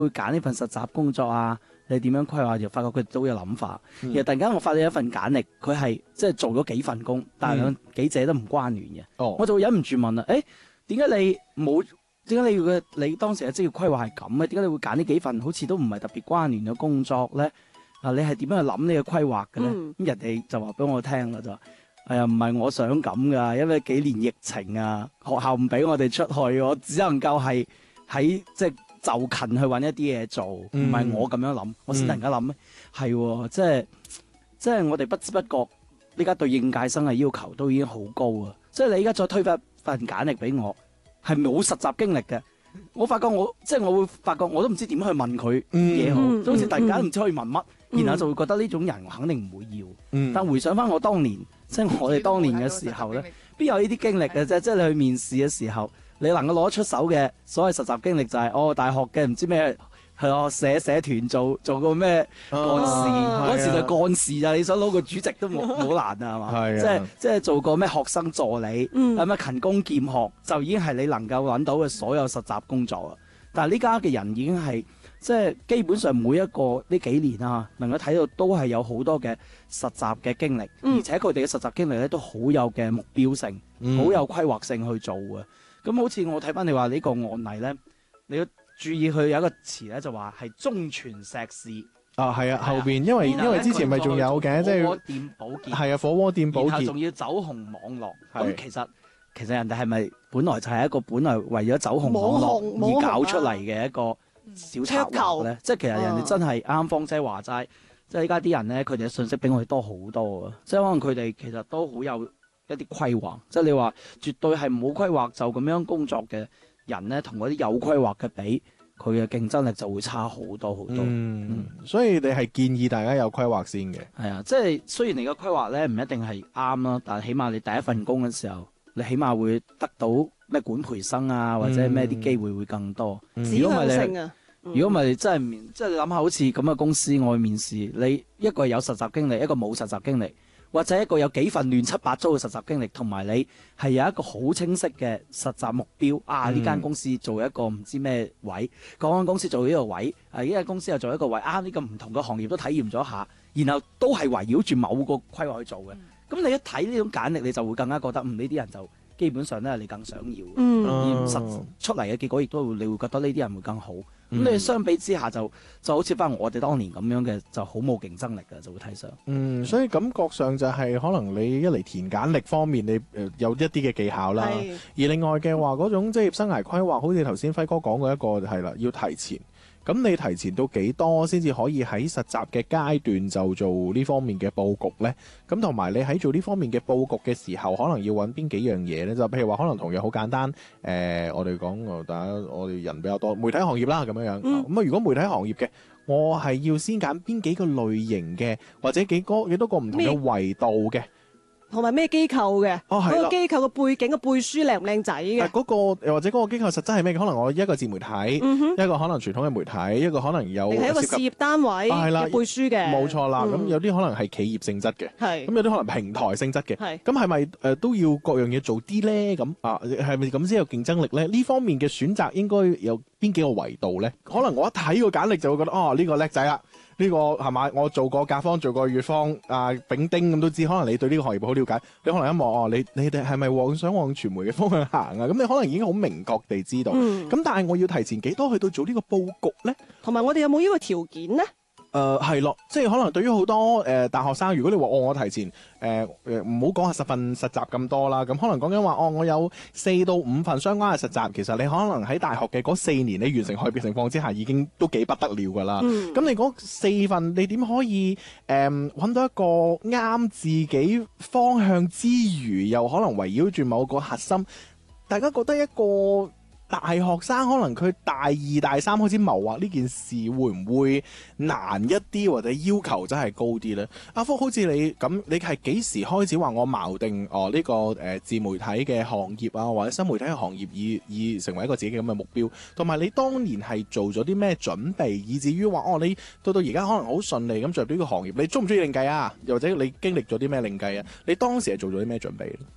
會揀呢份實習工作啊？你點樣規劃？就發覺佢都有諗法。然後突然間我發現一份簡歷，佢係即係做咗幾份工，但係幾者都唔關聯嘅。我就會忍唔住問啦：點解你冇？點解你當時嘅職業規劃係咁嘅？點解你會揀呢幾份好似都唔係特別關聯嘅工作咧？你係點樣去諗呢個規劃嘅咧？咁人哋就話俾我聽啦，就話唔係我想咁噶，因為幾年疫情啊，學校唔俾我哋出去，我只能夠係喺即係就近去揾一啲嘢做，唔係我咁樣諗，我先突然間諗咧，係即係我哋不知不覺，呢家對應屆生嘅要求都已經好高啊！即係你而家再推翻份簡歷俾我，係冇實習經歷嘅，我發覺我會發覺我都唔知點去問佢嘢好，都好似突然間唔知可以問乜，然後就會覺得呢種人我肯定唔會要。但回想翻我當年，即係我哋當年嘅時候咧，邊有呢啲經歷嘅啫？即係你去面試嘅時候，你能夠攞得出手嘅所謂實習經歷就係大學嘅唔知咩係社團做個咩幹事，嗰時就幹事咋，你想攞個主席都冇難啊，係嘛？即係做個咩學生助理，咩勤工儉學，就已經係你能夠揾到嘅所有實習工作啊！但係呢家嘅人已經係即係基本上每一個呢幾年啊，能夠睇到都係有好多嘅實習嘅經歷，而且佢哋嘅實習經歷咧都好有嘅目標性，好有規劃性去做嘅。咁好似我睇翻你話呢個案例咧，你要注意佢有一個詞咧，就話係中傳碩士。 係啊，後邊因為之前咪仲有嘅，即係火鍋店保潔。係啊，火鍋店保潔， 然後仲要走紅網絡。咁其實人哋係咪本來就係一個本來為咗走紅網絡而搞出嚟嘅一個小策劃咧？即係其實人哋真係啱方姐話齋，即係依家啲人咧，佢哋嘅信息比我哋多好多啊！即係可能佢哋其實都好有一啲規劃，即係你話絕對係冇規劃就咁樣工作嘅人咧，同嗰啲有規劃嘅比，佢嘅競爭力就會差好多好多。 所以你係建議大家有規劃先嘅。 係啊，即係雖然你嘅規劃咧唔一定係啱啦，但係起碼你第一份工嘅時候，你起碼會得到咩管培生啊，或者咩啲機會會更多。 指向性啊！ 如果唔係真係即係你諗下，好似咁嘅公司我去面試，你一個有實習經歷，一個冇實習經歷。或者一個有幾份亂七八糟嘅實習經歷，同埋你係有一個好清晰嘅實習目標。呢間公司做一個唔知咩位，嗰間公司做呢個位，呢間公司又做一個位。呢個唔同嘅行業都體驗咗下，然後都係圍繞住某個規劃去做嘅。咁你一睇呢種簡歷，你就會更加覺得呢啲人就基本上咧，你更想要。而實出嚟嘅結果亦都你會覺得呢啲人會更好。咁你相比之下就好似翻我哋當年咁樣嘅，就好冇競爭力嘅，就會睇上。 所以感覺上就係可能你一嚟填簡歷方面，你有一啲嘅技巧啦。而另外嘅話，嗰種職業生涯規劃，好似頭先輝哥講過一個係啦，要提前。咁你提前到幾多先至可以喺實習嘅階段就做呢方面嘅佈局呢？咁同埋你喺做呢方面嘅佈局嘅時候，可能要揾邊幾樣嘢呢？就譬如話，可能同樣好簡單。我哋講我哋人比較多，媒體行業啦咁樣。咁如果媒體行業嘅，我係要先揀邊幾個類型嘅，或者幾多個唔同嘅維度嘅。 同埋咩機構嘅？嗰個機構嘅背景嘅背書靚唔靚仔嘅？ 嗰個又或者嗰個機構實質係咩？可能我一個自媒體，一個可能傳統嘅媒體，一個可能有係一個事業單位嘅背書嘅。 冇錯啦，咁有啲可能係企業性質嘅，咁有啲可能平台性質嘅。咁係咪都要各樣嘢做啲咧？咁係咪咁先有競爭力咧？呢方面嘅選擇應該有邊幾個維度咧？可能我一睇個簡歷就會覺得呢個叻仔啦。呢個係咪？我做過甲方，做過乙方，丙丁咁都知。可能你對呢個行業好了解，你可能一望你哋係咪想往傳媒嘅方向行啊？咁你可能已經好明確地知道。咁但係我要提前幾多去到做呢個佈局呢？ 同埋我哋有冇呢個條件呢？ 係咯，即係可能對於好多大學生，如果你話我提前唔好講下10份實習咁多啦，咁可能講緊話我有4到5份相關嘅實習，其實你可能喺大學嘅嗰4年，你完成學業情況之下，已經都幾不得了㗎啦。咁你嗰4份，你點可以揾到一個啱自己方向之餘，又可能圍繞住某個核心，大家覺得一個大學生可能佢大2、大3開始謀劃呢件事，會唔會難一啲，或者要求真係高啲呢？阿福，好似你咁，你係幾時開始話我錨定呢個自媒體嘅行業啊，或者新媒體嘅行業以成為一個自己咁嘅目標？同埋你當年係做咗啲咩準備，以至於話你到而家可能好順利咁進入呢個行業？你中唔中意另計啊？又或者你經歷咗啲咩另計啊？你當時係做咗啲咩準備？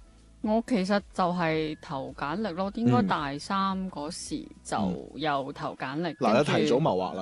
我其實就係投簡歷咯，應該大三嗰時就有投簡歷。 嗱，你提早謀劃啦。